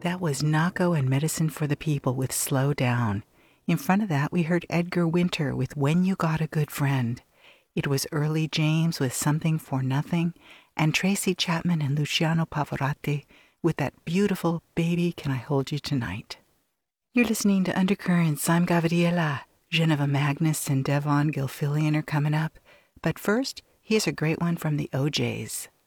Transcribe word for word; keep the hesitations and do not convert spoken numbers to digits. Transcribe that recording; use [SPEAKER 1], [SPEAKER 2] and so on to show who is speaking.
[SPEAKER 1] That was Nahko and Medicine for the People with Slow Down. In front of that, we heard Edgar Winter with When You Got a Good Friend. It was Early James with Something for Nothing, and Tracy Chapman and Luciano Pavarotti with that beautiful Baby Can I Hold You Tonight. You're listening to Undercurrents. I'm Gabriela. Geneva Magnus and Devon Gilfillian are coming up. But first, here's a great one from the O Js.